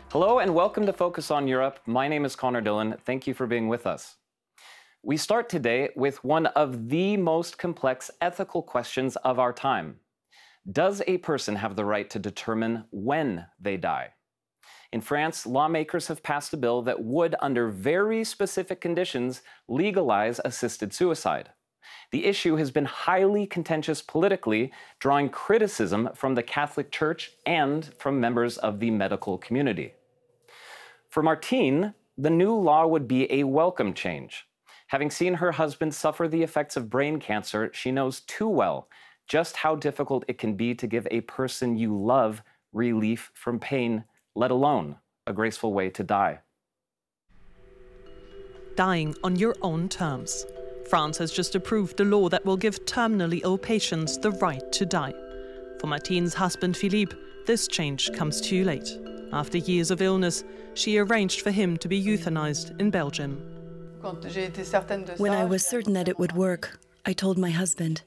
Hello and welcome to Focus on Europe. My name is Connor Dillon. Thank you for being with us. We start today with one of the most complex ethical questions of our time. Does a person have the right to determine when they die? In France, lawmakers have passed a bill that would, under very specific conditions, legalize assisted suicide. The issue has been highly contentious politically, drawing criticism from the Catholic Church and from members of the medical community. For Martine, the new law would be a welcome change. Having seen her husband suffer the effects of brain cancer, she knows too well just how difficult it can be to give a person you love relief from pain, let alone a graceful way to die. Dying on your own terms. France has just approved a law that will give terminally ill patients the right to die. For Martine's husband Philippe, this change comes too late. After years of illness, she arranged for him to be euthanized in Belgium. When I was certain that it would work, I told my husband.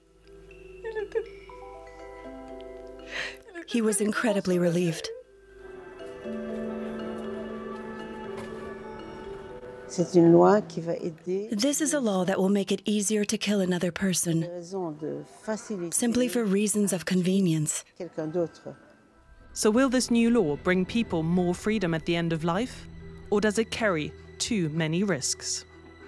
He was incredibly relieved. This is a law that will make it easier to kill another person, simply for reasons of convenience. So will this new law bring people more freedom at the end of life? Or does it carry too many risks?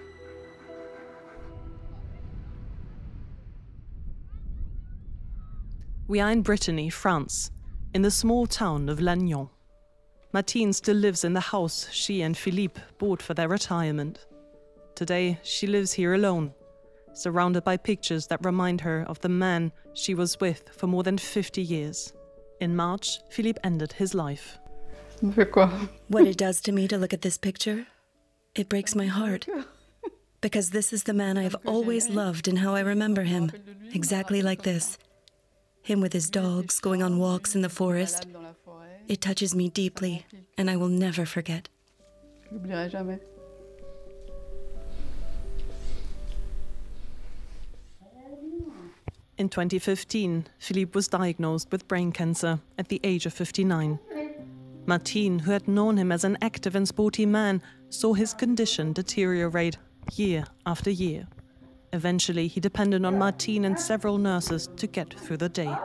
We are in Brittany, France, in the small town of Lannion. Martine still lives in the house she and Philippe bought for their retirement. Today, she lives here alone, surrounded by pictures that remind her of the man she was with for more than 50 years. In March, Philippe ended his life. What it does to me to look at this picture, it breaks my heart. Because this is the man I've always loved and how I remember him, exactly like this. Him with his dogs, going on walks in the forest. It touches me deeply, and I will never forget. In 2015, Philippe was diagnosed with brain cancer at the age of 59. Martine, who had known him as an active and sporty man, saw his condition deteriorate year after year. Eventually, he depended on Martine and several nurses to get through the day.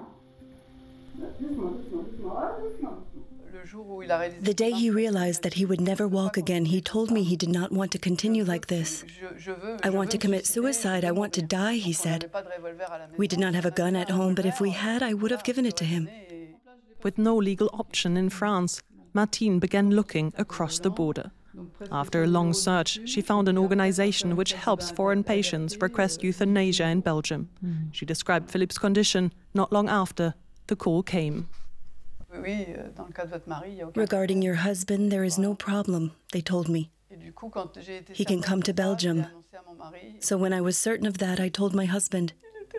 The day he realized that he would never walk again, he told me he did not want to continue like this. I want to commit suicide, I want to die, he said. We did not have a gun at home, but if we had, I would have given it to him. With no legal option in France, Martine began looking across the border. After a long search, she found an organization which helps foreign patients request euthanasia in Belgium. She described Philippe's condition not long after the call came. Regarding your husband, there is no problem, they told me. He can come to Belgium. So when I was certain of that, I told my husband.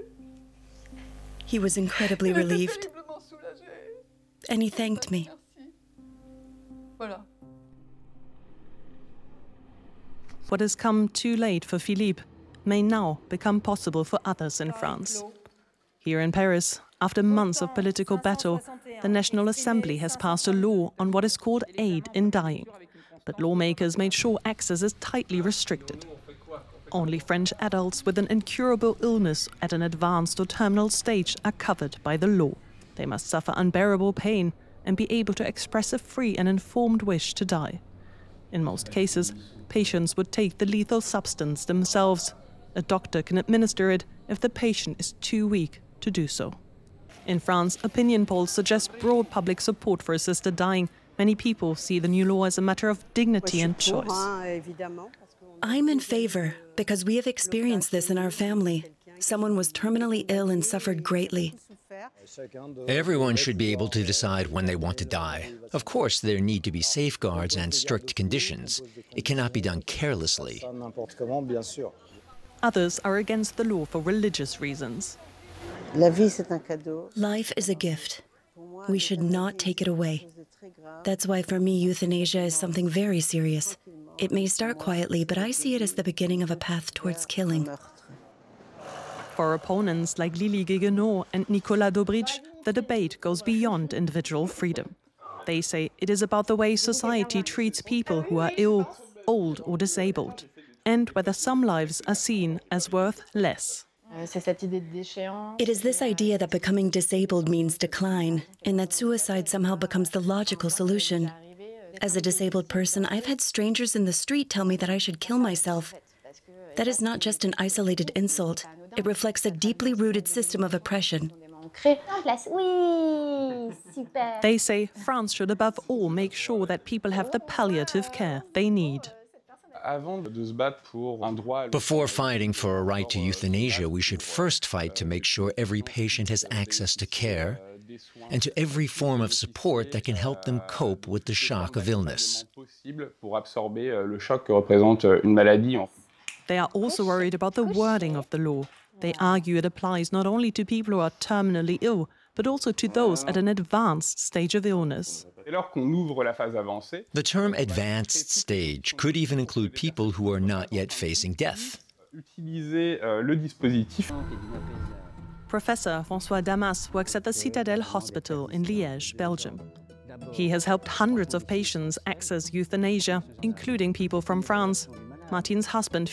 He was incredibly relieved. And he thanked me. What has come too late for Philippe may now become possible for others in France. Here in Paris, after months of political battle, the National Assembly has passed a law on what is called aid in dying. But lawmakers made sure access is tightly restricted. Only French adults with an incurable illness at an advanced or terminal stage are covered by the law. They must suffer unbearable pain and be able to express a free and informed wish to die. In most cases, patients would take the lethal substance themselves. A doctor can administer it if the patient is too weak to do so. In France, opinion polls suggest broad public support for assisted dying. Many people see the new law as a matter of dignity and choice. I'm in favor because we have experienced this in our family. Someone was terminally ill and suffered greatly. Everyone should be able to decide when they want to die. Of course, there need to be safeguards and strict conditions. It cannot be done carelessly. Others are against the law for religious reasons. Life is a gift. We should not take it away. That's why for me, euthanasia is something very serious. It may start quietly, but I see it as the beginning of a path towards killing. For opponents like Lily Guéguenot and Nicolas Dobrich, the debate goes beyond individual freedom. They say it is about the way society treats people who are ill, old or disabled, and whether some lives are seen as worth less. It is this idea that becoming disabled means decline, and that suicide somehow becomes the logical solution. As a disabled person, I've had strangers in the street tell me that I should kill myself. That is not just an isolated insult. It reflects a deeply rooted system of oppression. They say France should above all make sure that people have the palliative care they need. Before fighting for a right to euthanasia, we should first fight to make sure every patient has access to care and to every form of support that can help them cope with the shock of illness. They are also worried about the wording of the law. They argue it applies not only to people who are terminally ill, but also to those at an advanced stage of illness. The term advanced stage could even include people who are not yet facing death. Professor François Damas works at the Citadel Hospital in Liège, Belgium. He has helped hundreds of patients access euthanasia, including people from France. Martine's husband